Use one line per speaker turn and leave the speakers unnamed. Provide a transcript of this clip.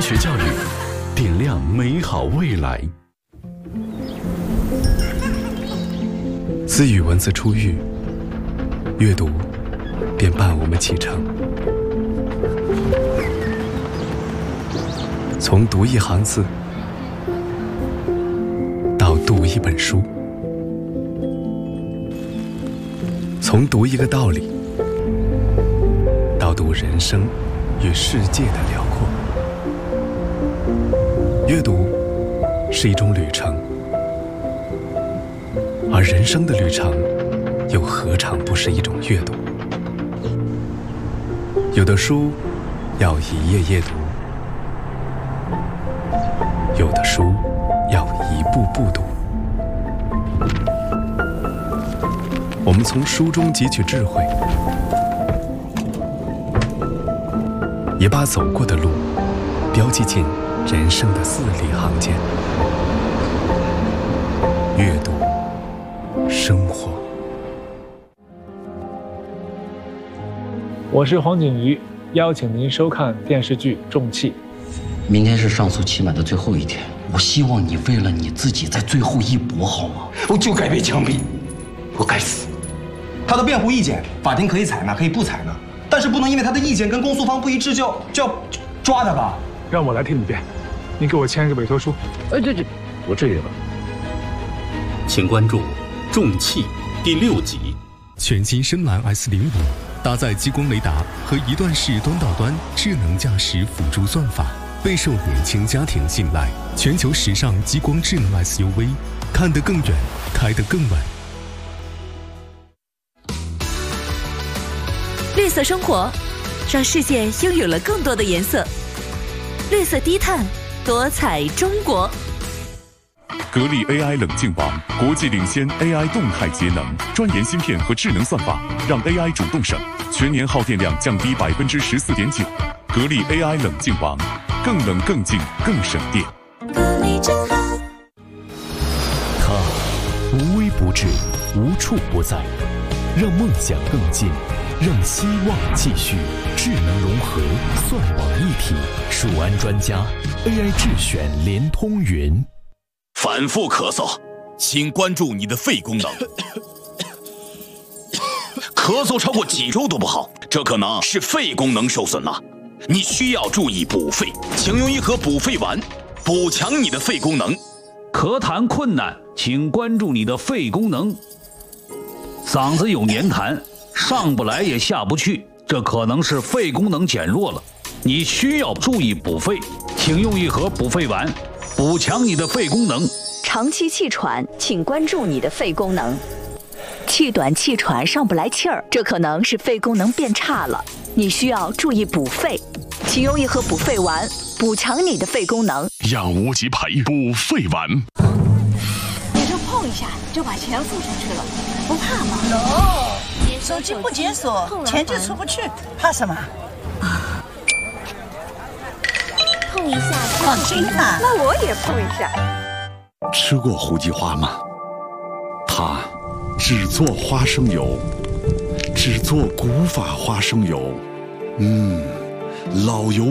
学教育，点亮美好未来。自语文字初遇，阅读便伴我们启程。从读一行字，到读一本书；从读一个道理，到读人生与世界的辽阔。阅读是一种旅程，而人生的旅程又何尝不是一种阅读？有的书要一页页读，有的书要一步步读。我们从书中汲取智慧，也把走过的路标记进人生的字里行间。阅读生活。
我是黄景瑜，邀请您收看电视剧《重器》。
明天是上诉期满的最后一天，我希望你为了你自己在最后一搏，好吗？我就该被枪毙，我该死。
他的辩护意见，法庭可以采纳，可以不采纳，但是不能因为他的意见跟公诉方不一致就要抓他吧？
让我来替你辩，你给我签一个委托书。
这，我至于了。
请关注《重器》第6集。全新深蓝 S05，搭载激光雷达和一段式端到端智能驾驶辅助算法，备受年轻家庭信赖。全球时尚激光智能 SUV， 看得更远，开得更稳。
绿色生活，让世界拥有了更多的颜色。绿色低碳，多彩中国。
格力 AI 冷静王，国际领先 AI 动态节能，专研芯片和智能算法，让 AI 主动省，全年耗电量降低14.9%。格力 AI 冷静王，更冷更静更省电。
格力真好。
它无微不至，无处不在，让梦想更近，让希望继续。智能融合，算网一体，数安专家 AI 智选联通云。
反复咳嗽，请关注你的肺功能。咳嗽超过几周都不好，这可能是肺功能受损了。你需要注意补肺，请用一盒补肺丸，补强你的肺功能。
咳痰困难，请关注你的肺功能。嗓子有黏痰，上不来也下不去，这可能是肺功能减弱了。你需要注意补肺，请用一盒补肺丸，补强你的肺功能。
长期气喘，请关注你的肺功能。气短气喘上不来气儿，这可能是肺功能变差了，你需要注意补肺，请用一盒补肺丸，补强你的肺功能。
让无极赔补肺丸。
你就碰一下就把钱付出去了，不怕吗？
手机不解锁，钱就出不去，怕什么？
碰一下，
放心吧，
那我也碰一下。
吃过胡记花吗？它只做花生油，只做古法花生油，老油